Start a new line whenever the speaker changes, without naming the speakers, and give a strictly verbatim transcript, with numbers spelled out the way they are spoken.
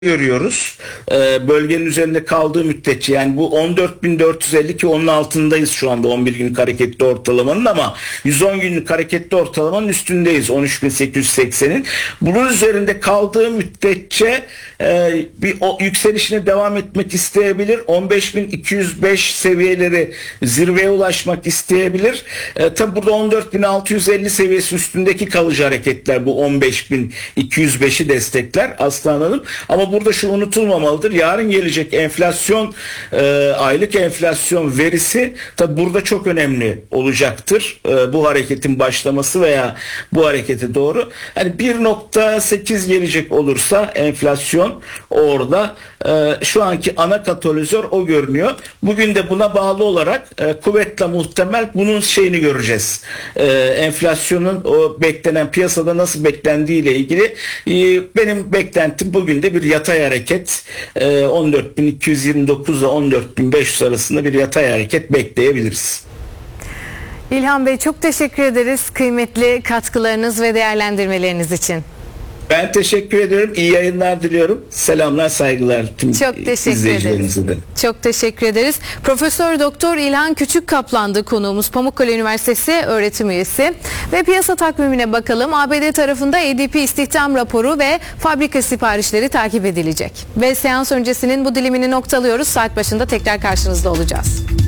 görüyoruz. Ee, bölgenin üzerinde kaldığı müddetçe, yani bu on dört bin dört yüz elli ki onun altındayız şu anda on bir günlük hareketli ortalamanın, ama yüz on günlük hareketli ortalamanın üstündeyiz on üç bin sekiz yüz seksenin. Bunun üzerinde kaldığı müddetçe e, bir o yükselişine devam etmek isteyebilir. on beş bin iki yüz beş seviyeleri zirveye ulaşmak isteyebilir. E, tabi burada on dört bin altı yüz elli seviyesi üstündeki kalıcı hareketler bu on beş bin iki yüz beşi destekler Aslan Hanım. Ama burada şu unutulmamalıdır. Yarın gelecek enflasyon, e, aylık enflasyon verisi tabi burada çok önemli olacaktır. E, bu hareketin başlaması veya bu harekete doğru. Yani bir nokta sekiz gelecek olursa enflasyon orada e, şu anki ana katalizör o görünüyor. Bugün de buna bağlı olarak e, kuvvetle muhtemel bunun şeyini göreceğiz. E, enflasyonun o beklenen piyasada nasıl beklendiği ile ilgili e, benim beklentim bugün de bir yatay hareket, e, on dört bin iki yüz yirmi dokuz ile on dört bin beş yüz arasında bir yatay hareket bekleyebiliriz.
İlhan Bey, çok teşekkür ederiz kıymetli katkılarınız ve değerlendirmeleriniz için.
Ben teşekkür ediyorum. İyi yayınlar diliyorum. Selamlar, saygılar tüm
Çok teşekkür ederiz.
de.
Çok teşekkür ederiz. Profesör Doktor İlhan Küçükkaplan'dı konuğumuz, Pamukkale Üniversitesi öğretim üyesi. Ve piyasa takvimine bakalım. A B D tarafında A D P istihdam raporu ve fabrika siparişleri takip edilecek. Ve seans öncesinin bu dilimini noktalıyoruz. Saat başında tekrar karşınızda olacağız.